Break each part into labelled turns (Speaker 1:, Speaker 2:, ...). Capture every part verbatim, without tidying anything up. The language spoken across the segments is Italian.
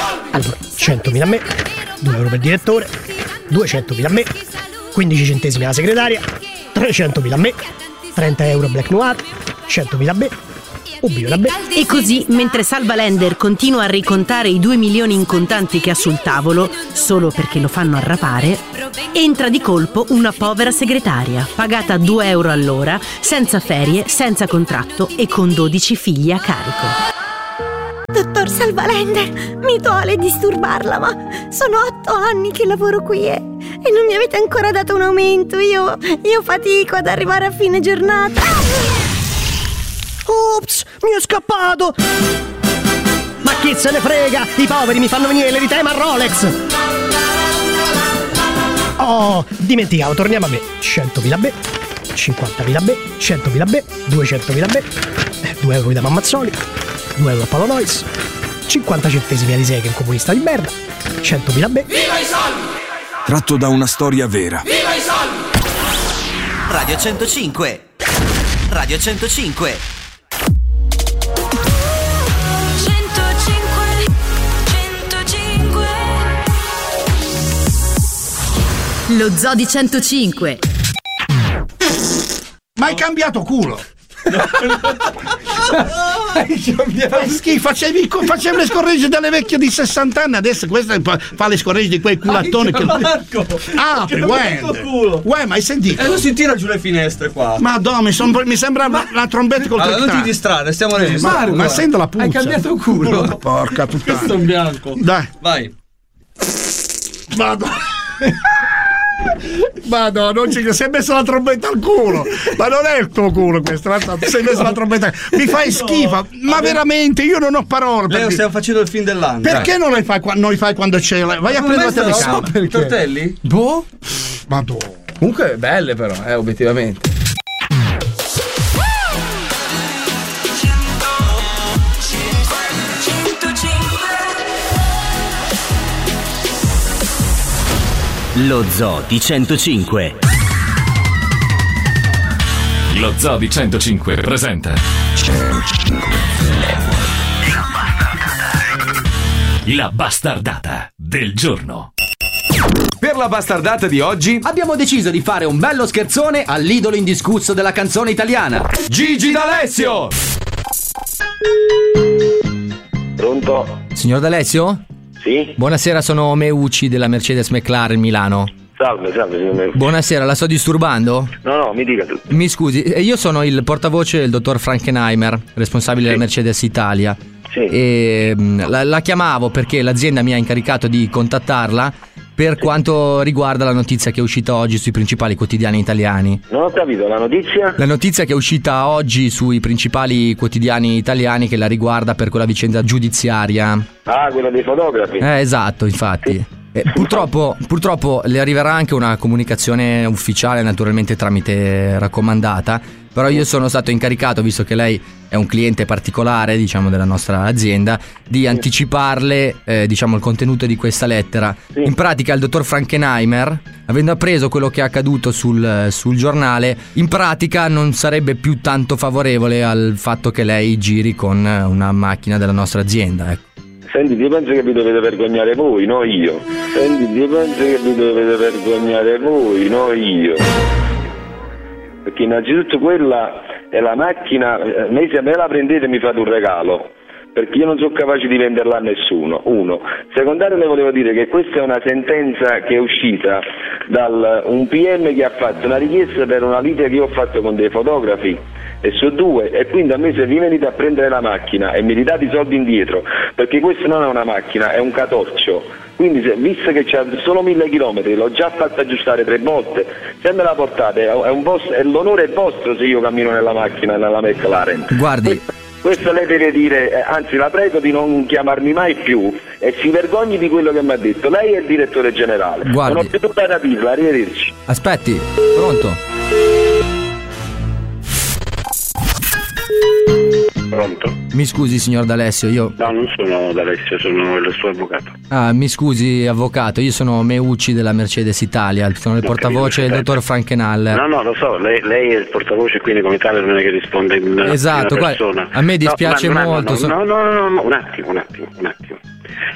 Speaker 1: Allora, centomila a me, due euro per direttore, duecentomila a me, quindici centesimi alla segretaria, trecentomila a me, trenta euro Black Noir, centomila a me, un milione a me.
Speaker 2: E così, mentre Salva Lender continua a ricontare i due milioni in contanti che ha sul tavolo, solo perché lo fanno arrapare, entra di colpo una povera segretaria, pagata due euro all'ora, senza ferie, senza contratto e con dodici figli a carico.
Speaker 3: Dottor Salva Lender, mi duole disturbarla, ma sono otto anni che lavoro qui e, e non mi avete ancora dato un aumento. Io, io fatico ad arrivare a fine giornata.
Speaker 1: Ops, mi è scappato! Ma chi se ne frega? I poveri mi fanno venire l'eritema Rolex! Oh, dimenticavo, torniamo a me. centomila a me, cinquantamila a me, centomila a me, duecentomila a me, due euro da Mammazzoli, due euro a Paolo Nois, cinquanta centesimi a Lisei, che è un comunista di merda, centomila a me.
Speaker 4: Viva i soldi!
Speaker 5: Tratto da una storia vera.
Speaker 4: Viva i soldi!
Speaker 6: Radio centocinque. Radio centocinque.
Speaker 2: Lo Zoo di centocinque.
Speaker 7: Ma hai cambiato culo? Fai schifo, facevi, facevi le scorregge delle vecchie di sessanta anni, adesso questa fa le scorregge di quei culattoni che...
Speaker 8: Marco!
Speaker 7: Ah, uè, uè, ma hai sentito?
Speaker 8: E non si tira giù le finestre qua.
Speaker 7: Madonna, mi, son, mi sembra ma... la trombetta col
Speaker 8: allora, non ti distrarre, stiamo registrando.
Speaker 7: Ma, ma sento la puzza.
Speaker 8: Hai cambiato culo.
Speaker 7: Oh, porca puttana.
Speaker 8: Questo è un bianco.
Speaker 7: Dai.
Speaker 8: Vai.
Speaker 7: Madonna. Ma no, non ci sei messo la trombetta al culo. Ma non è il tuo culo questo, sei messo la trombetta. Mi fai schifo, ma veramente io non ho parole.
Speaker 8: Leo,
Speaker 7: perché...
Speaker 8: stiamo facendo il film dell'anno.
Speaker 7: Perché non lo fai, non li fai quando c'è? Vai ma a prendere la telecamera.
Speaker 8: I tortelli?
Speaker 7: Boh. Madonna.
Speaker 8: Comunque belle però, eh, obiettivamente.
Speaker 6: Lo Zoo di centocinque.
Speaker 9: Lo Zoo di centocinque presenta La bastardata del giorno.
Speaker 10: Per la bastardata di oggi abbiamo deciso di fare un bello scherzone all'idolo indiscusso della canzone italiana, Gigi D'Alessio.
Speaker 11: Pronto?
Speaker 10: Signor D'Alessio?
Speaker 11: Sì?
Speaker 10: Buonasera, sono Meucci della Mercedes McLaren Milano.
Speaker 11: Salve, salve signor Meucci.
Speaker 10: Buonasera, la sto disturbando?
Speaker 11: No, no, mi dica tutto.
Speaker 10: Mi scusi, io sono il portavoce del dottor Frankenheimer, responsabile sì. della Mercedes Italia.
Speaker 11: Sì.
Speaker 10: E la, la chiamavo perché l'azienda mi ha incaricato di contattarla per sì. quanto riguarda la notizia che è uscita oggi sui principali quotidiani italiani.
Speaker 11: Non ho capito, la notizia?
Speaker 10: La notizia che è uscita oggi sui principali quotidiani italiani che la riguarda per quella vicenda giudiziaria.
Speaker 11: Ah, quella dei fotografi?
Speaker 10: Eh, esatto, infatti. Sì. Eh, purtroppo, purtroppo le arriverà anche una comunicazione ufficiale, naturalmente tramite raccomandata, però io sono stato incaricato, visto che lei è un cliente particolare, diciamo, della nostra azienda, di anticiparle, eh, diciamo, il contenuto di questa lettera. Sì. In pratica il dottor Frankenheimer, avendo appreso quello che è accaduto sul, sul giornale, in pratica non sarebbe più tanto favorevole al fatto che lei giri con una macchina della nostra azienda, ecco.
Speaker 11: Senti, io penso che vi dovete vergognare voi, no io. Senti, io penso che vi dovete vergognare voi, no io. Perché innanzitutto quella è la macchina, me se me la prendete mi fate un regalo, perché io non sono capace di venderla a nessuno, uno. Secondario le volevo dire che questa è una sentenza che è uscita da un P M che ha fatto una richiesta per una lite che io ho fatto con dei fotografi, e su due, e quindi a me se vi venite a prendere la macchina e mi ridate i soldi indietro, perché questa non è una macchina, è un catorcio, quindi se, visto che c'ha solo mille chilometri, l'ho già fatta aggiustare tre volte, se me la portate è un vostro, è l'onore è vostro se io cammino nella macchina, nella McLaren.
Speaker 10: Guardi,
Speaker 11: questo, questo lei deve dire, anzi la prego di non chiamarmi mai più e si vergogni di quello che mi ha detto. Lei è il direttore generale.
Speaker 10: Guardi,
Speaker 11: non ho più da dirla, arrivederci.
Speaker 10: Aspetti, pronto?
Speaker 11: Pronto?
Speaker 10: Mi scusi signor D'Alessio, io...
Speaker 11: No, non sono D'Alessio, sono il suo avvocato.
Speaker 10: Ah, mi scusi avvocato, io sono Meucci della Mercedes Italia, sono il portavoce del dottor Frankenheimer.
Speaker 11: No, no, lo so, lei, lei è il portavoce, quindi come tale non è che risponde in
Speaker 10: esatto,
Speaker 11: una persona.
Speaker 10: A me dispiace
Speaker 11: no,
Speaker 10: molto.
Speaker 11: No,
Speaker 10: so...
Speaker 11: no, no, no, no, un attimo, un attimo, un attimo.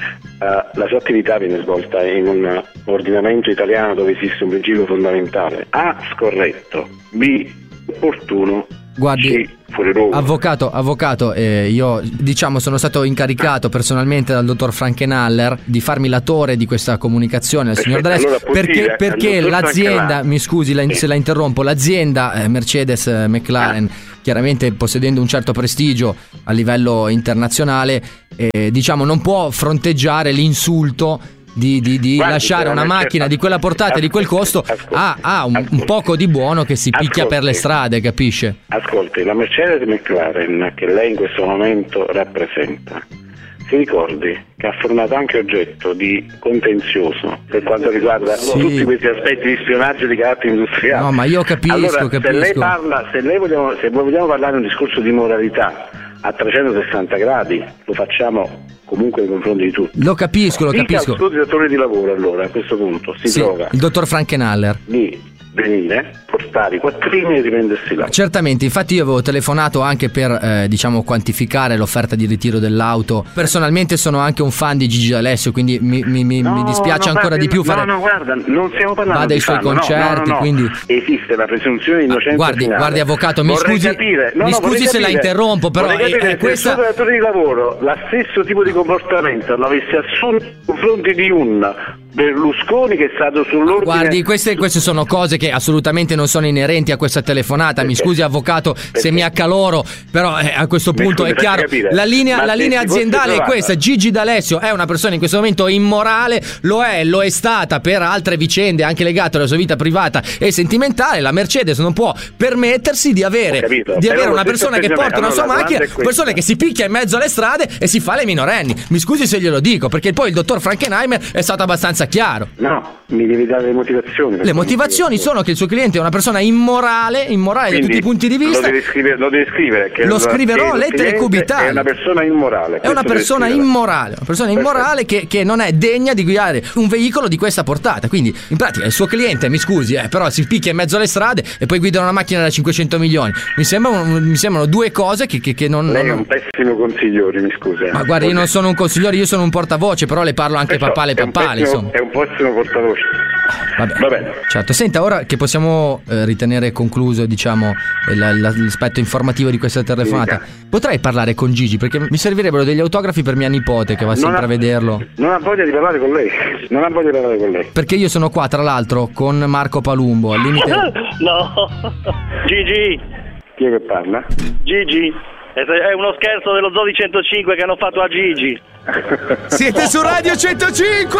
Speaker 11: uh, la sua attività viene svolta in un ordinamento italiano dove esiste un principio fondamentale: A, scorretto, B, opportuno,
Speaker 10: Guardi,
Speaker 11: C, fuori luogo.
Speaker 10: Avvocato, avvocato, eh, io diciamo sono stato incaricato personalmente dal dottor Frankenhaller di farmi latore di questa comunicazione al signor D'Alessio,
Speaker 11: allora può
Speaker 10: perché,
Speaker 11: dire
Speaker 10: perché
Speaker 11: al dottor
Speaker 10: l'azienda,
Speaker 11: Frankenhaller-
Speaker 10: mi scusi la- se la interrompo, l'azienda eh, Mercedes eh, McLaren, chiaramente possedendo un certo prestigio a livello internazionale, eh, diciamo non può fronteggiare l'insulto di, di, di
Speaker 11: Guardi,
Speaker 10: lasciare una
Speaker 11: Mercedes-
Speaker 10: macchina di quella portata e di quel costo
Speaker 11: Ascolti,
Speaker 10: a, a un, un
Speaker 11: ascolti.
Speaker 10: poco di buono che si picchia per le
Speaker 11: Ascolti.
Speaker 10: strade, capisce?
Speaker 11: Ascolti, la Mercedes McLaren che lei in questo momento rappresenta, si ricordi che ha formato anche oggetto di contenzioso per quanto riguarda
Speaker 10: Sì.
Speaker 11: tutti questi aspetti di spionaggio di carattere industriale.
Speaker 10: No, ma io capisco,
Speaker 11: allora,
Speaker 10: capisco.
Speaker 11: Se lei parla, se lei vogliamo, se vogliamo parlare di un discorso di moralità a trecentosessanta gradi, lo facciamo comunque nei confronti di tutti.
Speaker 10: Lo capisco, lo
Speaker 11: Dica
Speaker 10: capisco.
Speaker 11: al suo direttore di lavoro allora a questo punto si
Speaker 10: Sì,
Speaker 11: trova
Speaker 10: il dottor Frankenhaller.
Speaker 11: di venire, portare i quattrini e riprendersi là.
Speaker 10: Certamente, infatti io avevo telefonato anche per eh, diciamo quantificare l'offerta di ritiro dell'auto. Personalmente sono anche un fan di Gigi D'Alessio, quindi mi, mi- mi- mi dispiace
Speaker 11: no,
Speaker 10: ancora
Speaker 11: guardi,
Speaker 10: di più
Speaker 11: no,
Speaker 10: fare.
Speaker 11: No, guarda, non stiamo parlando
Speaker 10: Vada
Speaker 11: di
Speaker 10: ai suoi
Speaker 11: farlo, no,
Speaker 10: concerti,
Speaker 11: no, no, no.
Speaker 10: quindi-
Speaker 11: esiste la presunzione di innocenza
Speaker 10: Guardi,
Speaker 11: finale.
Speaker 10: guardi avvocato, mi
Speaker 11: Vorrei
Speaker 10: scusi,
Speaker 11: capire, no,
Speaker 10: mi
Speaker 11: no,
Speaker 10: scusi
Speaker 11: vorrei
Speaker 10: se la
Speaker 11: capire-
Speaker 10: interrompo, però
Speaker 11: vorrei
Speaker 10: è-
Speaker 11: capire
Speaker 10: è
Speaker 11: se
Speaker 10: questa-
Speaker 11: il suo datore di lavoro lo stesso tipo di comportamento l'avesse assunto nei confronti di un Berlusconi che è stato sull'ordine.
Speaker 10: Guardi, queste, queste sono cose che assolutamente non sono inerenti a questa telefonata. Mi scusi avvocato se mi accaloro, però eh, a questo
Speaker 11: Mi
Speaker 10: punto
Speaker 11: scusi,
Speaker 10: è chiaro.
Speaker 11: faccia capire.
Speaker 10: La linea,
Speaker 11: Ma
Speaker 10: la
Speaker 11: se
Speaker 10: linea
Speaker 11: si fosse
Speaker 10: aziendale è
Speaker 11: trovata-
Speaker 10: questa. Gigi D'Alessio è una persona in questo momento immorale, lo è, lo è stata per altre vicende anche legate alla sua vita privata e sentimentale. La Mercedes non può permettersi di avere,
Speaker 11: Ho capito,
Speaker 10: di
Speaker 11: però
Speaker 10: avere
Speaker 11: lo
Speaker 10: una
Speaker 11: stesso
Speaker 10: persona che porta una
Speaker 11: atteggiamento-
Speaker 10: sua
Speaker 11: allora, la
Speaker 10: macchina,
Speaker 11: domanda è questa.
Speaker 10: persona che si picchia in mezzo alle strade e si fa le minorenni. Mi scusi se glielo dico, perché poi il dottor Frankenheimer è stato abbastanza chiaro.
Speaker 11: No, mi devi dare le motivazioni. per
Speaker 10: Le
Speaker 11: questo
Speaker 10: motivazioni
Speaker 11: motivo.
Speaker 10: sono che il suo cliente è una persona immorale, immorale da tutti
Speaker 11: Quindi
Speaker 10: i punti di vista.
Speaker 11: Lo devi scrivere, lo devi scrivere che
Speaker 10: Lo
Speaker 11: il-
Speaker 10: scriverò
Speaker 11: che il
Speaker 10: lettere
Speaker 11: cliente
Speaker 10: cubitali.
Speaker 11: È una persona immorale.
Speaker 10: È una
Speaker 11: questo
Speaker 10: persona
Speaker 11: devi scrivere.
Speaker 10: immorale, una persona immorale che, che non è degna di guidare un veicolo di questa portata. Quindi, in pratica, il suo cliente, mi scusi, eh, però si picchia in mezzo alle strade e poi guida una macchina da cinquecento milioni. Mi sembrano, mi sembrano due cose che, che, che non.
Speaker 11: Lei è
Speaker 10: non-
Speaker 11: un pessimo consigliere, mi scusi.
Speaker 10: Ma guardi, io non sono un consigliere, io sono un portavoce, però le parlo anche
Speaker 11: Perciò
Speaker 10: papale
Speaker 11: è un
Speaker 10: papale,
Speaker 11: pessimo-
Speaker 10: insomma.
Speaker 11: È un pessimo portavoce.
Speaker 10: Vabbè.
Speaker 11: Va bene.
Speaker 10: Certo, senta, ora che possiamo eh, ritenere concluso, diciamo, il- la- l'aspetto informativo di questa telefonata, potrei parlare con Gigi, perché mi servirebbero degli autografi per mia nipote che va
Speaker 11: Non
Speaker 10: sempre
Speaker 11: ha-
Speaker 10: a vederlo.
Speaker 11: Non ha voglia di parlare con lei. Non ha voglia di parlare con lei.
Speaker 10: Perché io sono qua, tra l'altro, con Marco Palumbo, al limite.
Speaker 4: No, Gigi,
Speaker 11: Chi è che parla?
Speaker 4: Gigi, è è uno scherzo dello Zoo di centocinque che hanno fatto a Gigi.
Speaker 12: Siete su Radio centocinque!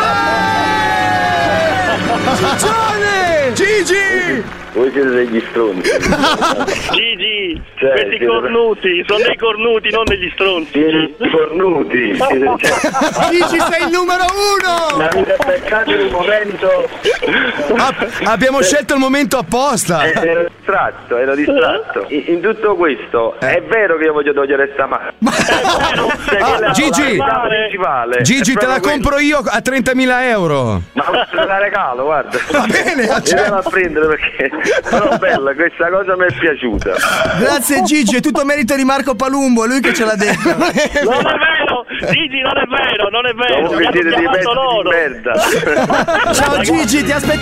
Speaker 12: Gigione! Gigi!
Speaker 11: Voi siete degli stronzi.
Speaker 4: Gigi,
Speaker 11: Cioè,
Speaker 4: questi
Speaker 11: siete-
Speaker 4: cornuti, sono dei cornuti, non degli stronzi.
Speaker 11: Siete cornuti. Siete- cioè,
Speaker 12: Gigi sei il numero uno!
Speaker 11: Ma avete beccato in un momento.
Speaker 12: Ah, abbiamo scelto il momento apposta!
Speaker 11: Eh, Ero distratto, ero distratto. In, in tutto questo, è vero che io voglio togliere sta mano.
Speaker 12: Ah, Gigi!
Speaker 11: Principale.
Speaker 12: Gigi,
Speaker 11: È
Speaker 12: te la
Speaker 11: proprio
Speaker 12: compro io a trentamila euro!
Speaker 11: quello. Ma te la regalo, guarda.
Speaker 12: Va bene,
Speaker 11: Io
Speaker 12: accetto.
Speaker 11: devo a prendere perché però bella, questa cosa mi è piaciuta.
Speaker 12: Grazie Gigi, è tutto merito di Marco Palumbo, è lui che ce l'ha detto.
Speaker 4: Non è vero, Gigi, non è vero, non è vero.
Speaker 11: Dopo che
Speaker 4: mi hanno
Speaker 11: siete dei
Speaker 4: chiamato
Speaker 11: pezzi
Speaker 4: loro.
Speaker 11: di merda.
Speaker 12: Ciao Gigi, ti aspettiamo.